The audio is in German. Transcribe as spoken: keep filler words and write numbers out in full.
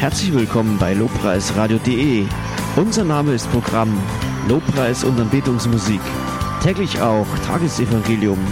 Herzlich willkommen bei lobpreisradio punkt de. Unser Name ist Programm Lobpreis und Anbetungsmusik. Täglich auch Tagesevangelium